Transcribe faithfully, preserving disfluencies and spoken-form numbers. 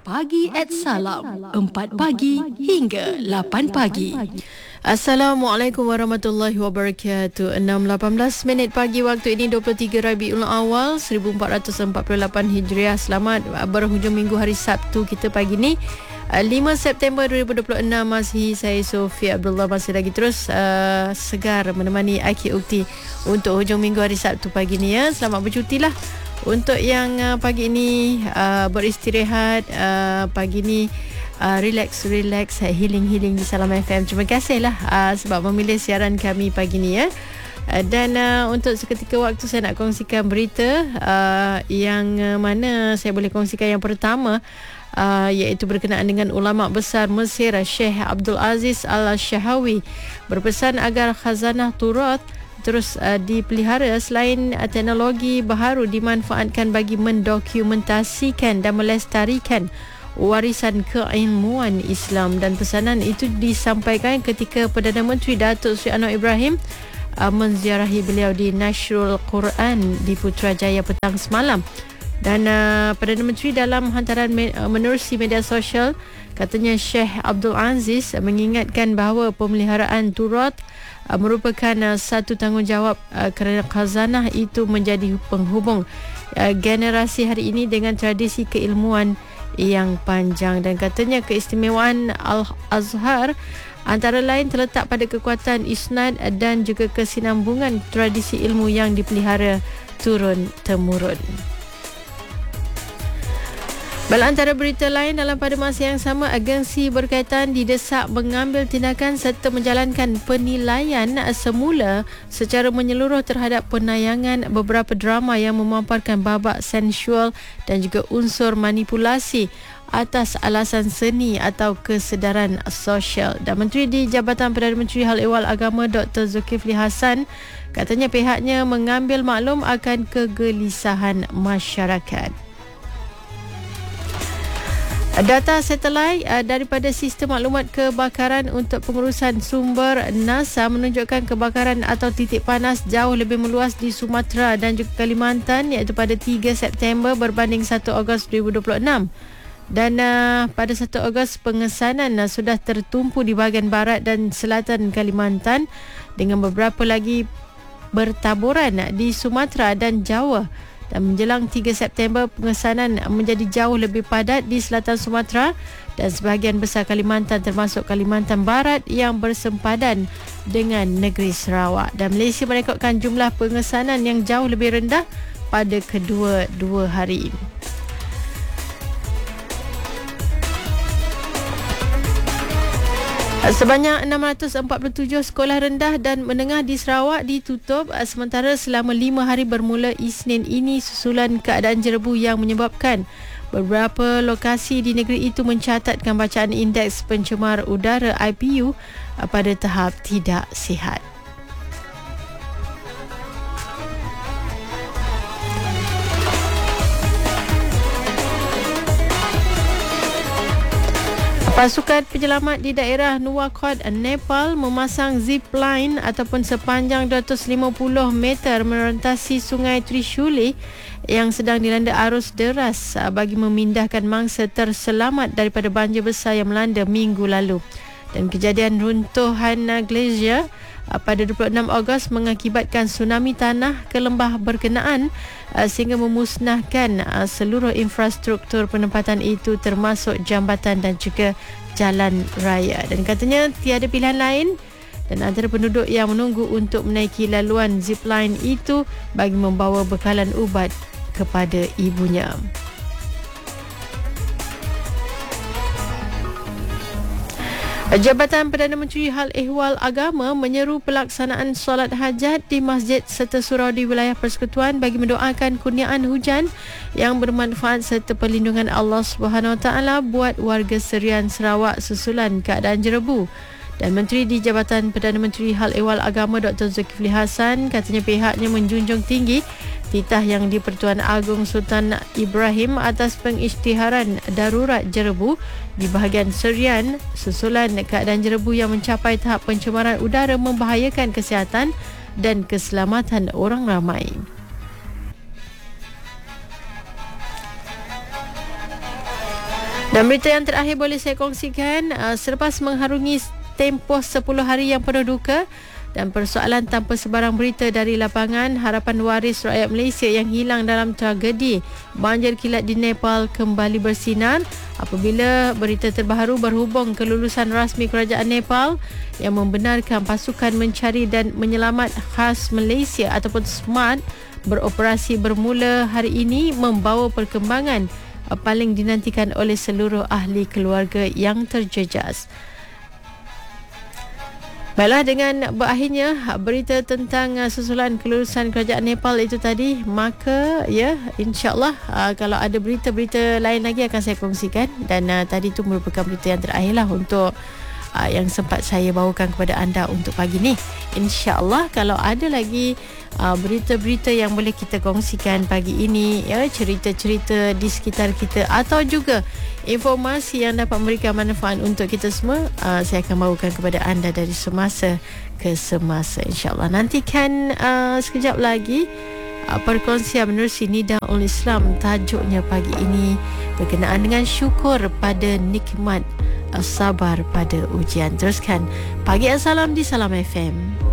Pagi at Salam, empat pagi hingga lapan pagi. Assalamualaikum warahmatullahi wabarakatuh. enam lapan belas minit pagi waktu ini, dua puluh tiga Rabiul Awal seribu empat ratus empat puluh lapan Hijriah. Selamat berhujung minggu hari Sabtu kita pagi ni, lima September dua ribu dua puluh enam. Masih saya Sofia Abdullah, masih lagi terus uh, segar menemani I K Ukti untuk hujung minggu hari Sabtu pagi ni ya. Selamat bercuti lah untuk yang uh, pagi ini uh, beristirahat, uh, pagi ni uh, relax relax healing healing di Salam F M. Terima kasihlah uh, sebab memilih siaran kami pagi ni ya. Uh, dan uh, untuk seketika waktu saya nak kongsikan berita uh, yang uh, mana saya boleh kongsikan yang pertama, uh, iaitu berkenaan dengan ulama besar Mesir Syekh Abdul Aziz Al-Shahawi berpesan agar khazanah Turat terus uh, dipelihara selain uh, teknologi baharu dimanfaatkan bagi mendokumentasikan dan melestarikan warisan keilmuan Islam. Dan pesanan itu disampaikan ketika Perdana Menteri Datuk Seri Anwar Ibrahim uh, menziarahi beliau di Nashrul Quran di Putrajaya petang semalam. Dan uh, Perdana Menteri dalam hantaran me- uh, menerusi media sosial, katanya Syekh Abdul Aziz uh, mengingatkan bahawa pemeliharaan Turat uh, merupakan uh, satu tanggungjawab uh, kerana khazanah itu menjadi penghubung uh, generasi hari ini dengan tradisi keilmuan yang panjang. Dan katanya keistimewaan Al-Azhar antara lain terletak pada kekuatan isnad dan juga kesinambungan tradisi ilmu yang dipelihara turun-temurun. Belantara berita lain dalam pada masa yang sama, agensi berkaitan didesak mengambil tindakan serta menjalankan penilaian semula secara menyeluruh terhadap penayangan beberapa drama yang memaparkan babak sensual dan juga unsur manipulasi atas alasan seni atau kesedaran sosial. Dan Menteri di Jabatan Perdana Menteri Hal Ehwal Agama Doktor Zulkifli Hasan katanya pihaknya mengambil maklum akan kegelisahan masyarakat. Data satelit uh, daripada Sistem Maklumat Kebakaran untuk Pengurusan Sumber NASA menunjukkan kebakaran atau titik panas jauh lebih meluas di Sumatera dan juga Kalimantan, iaitu pada tiga September berbanding satu Ogos dua ribu dua puluh enam. Dan uh, pada satu Ogos pengesanan uh, sudah tertumpu di bahagian barat dan selatan Kalimantan, dengan beberapa lagi bertaburan uh, di Sumatera dan Jawa. Dan menjelang tiga September pengesanan menjadi jauh lebih padat di selatan Sumatera dan sebahagian besar Kalimantan, termasuk Kalimantan Barat yang bersempadan dengan negeri Sarawak. Dan Malaysia merekodkan jumlah pengesanan yang jauh lebih rendah pada kedua-dua hari ini. Sebanyak enam ratus empat puluh tujuh sekolah rendah dan menengah di Sarawak ditutup sementara selama lima hari bermula Isnin ini susulan keadaan jerebu yang menyebabkan beberapa lokasi di negeri itu mencatatkan bacaan indeks pencemar udara I P U pada tahap tidak sihat. Pasukan penyelamat di daerah Nuwakot, Nepal memasang zip line ataupun sepanjang dua ratus lima puluh meter merentasi sungai Trishuli yang sedang dilanda arus deras bagi memindahkan mangsa terselamat daripada banjir besar yang melanda minggu lalu. Dan kejadian runtuhan glacier pada dua puluh enam Ogos mengakibatkan tsunami tanah ke lembah berkenaan sehingga memusnahkan seluruh infrastruktur penempatan itu, termasuk jambatan dan juga jalan raya. Dan katanya tiada pilihan lain dan antara penduduk yang menunggu untuk menaiki laluan zipline itu bagi membawa bekalan ubat kepada ibunya. Jabatan Perdana Menteri Hal Ehwal Agama menyeru pelaksanaan solat hajat di masjid serta surau di wilayah persekutuan bagi mendoakan kurniaan hujan yang bermanfaat serta perlindungan Allah Subhanahu Wa Taala buat warga Serian Sarawak susulan keadaan jerebu. Dan Menteri di Jabatan Perdana Menteri Hal Ehwal Agama Doktor Zulkifli Hasan katanya pihaknya menjunjung tinggi titah yang di-Pertuan Agong Sultan Ibrahim atas pengisytiharan darurat jerebu di bahagian Serian susulan keadaan jerebu yang mencapai tahap pencemaran udara membahayakan kesihatan dan keselamatan orang ramai. Dan berita yang terakhir boleh saya kongsikan, uh, selepas mengharungi tempoh sepuluh hari yang penuh duka dan persoalan tanpa sebarang berita dari lapangan, harapan waris rakyat Malaysia yang hilang dalam tragedi banjir kilat di Nepal kembali bersinar apabila berita terbaru berhubung kelulusan rasmi kerajaan Nepal yang membenarkan pasukan mencari dan menyelamat khas Malaysia ataupun SMART beroperasi bermula hari ini, membawa perkembangan uh, paling dinantikan oleh seluruh ahli keluarga yang terjejas. Baiklah, dengan berakhirnya berita tentang uh, susulan kelulusan kerajaan Nepal itu tadi, maka ya, insya-Allah uh, kalau ada berita-berita lain lagi akan saya kongsikan. Dan uh, tadi itu merupakan berita yang terakhirlah untuk uh, yang sempat saya bawakan kepada anda untuk pagi ni. Insya-Allah kalau ada lagi uh, berita-berita yang boleh kita kongsikan pagi ini, ya, cerita-cerita di sekitar kita atau juga informasi yang dapat memberikan manfaat untuk kita semua, uh, saya akan bawakan kepada anda dari semasa ke semasa, insya-Allah. Nantikan uh, sekejap lagi uh, perkongsian menerusi Nidaul Islam, tajuknya pagi ini berkenaan dengan syukur pada nikmat, uh, sabar pada ujian. Teruskan Pagi Assalam di Salam F M.